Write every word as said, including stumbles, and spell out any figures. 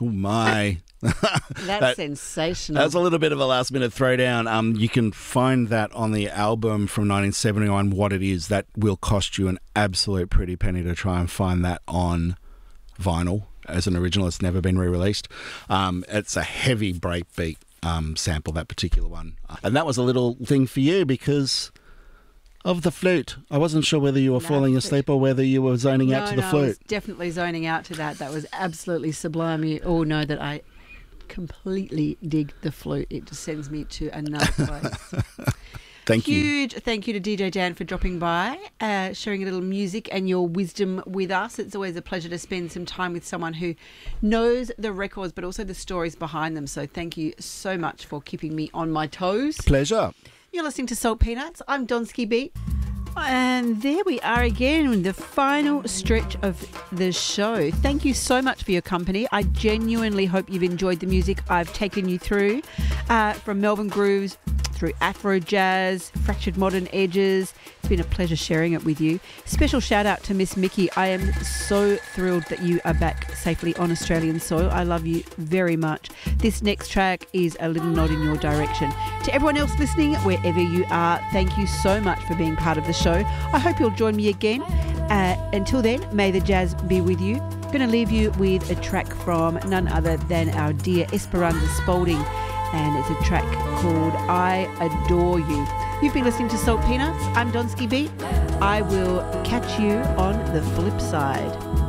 Oh, my. That's that, sensational. That's a little bit of a last-minute throwdown. Um, you can find that on the album from nineteen seventy-nine, What It Is. That will cost you an absolute pretty penny to try and find that on vinyl as an original. It's never been re-released. Um, it's a heavy breakbeat um, sample, that particular one. And that was a little thing for you because of the flute. I wasn't sure whether you were No, falling asleep or whether you were zoning no, out to the no, flute. I was definitely zoning out to that. That was absolutely sublime. You all know that I completely dig the flute. It just sends me to another place. Thank you. Huge thank you to D J Dan for dropping by, uh, sharing a little music and your wisdom with us. It's always a pleasure to spend some time with someone who knows the records but also the stories behind them. So thank you so much for keeping me on my toes. Pleasure. You're listening to Salt Peanuts. I'm Donsky Beat. And there we are again, the final stretch of the show. Thank you so much for your company. I genuinely hope you've enjoyed the music I've taken you through, uh, from Melbourne Grooves through Afro Jazz, Fractured Modern Edges. It's been a pleasure sharing it with you. Special shout out to Miss Mickey. I am so thrilled that you are back safely on Australian soil. I love you very much. This next track is a little nod in your direction. To everyone else listening, wherever you are, thank you so much for being part of the show. I hope you'll join me again. Uh, until then, may the jazz be with you. Going to leave you with a track from none other than our dear Esperanza Spalding, and it's a track called I Adore You. You've been listening to Salt Peanuts. I'm Donsky Beat. I will catch you on the flip side.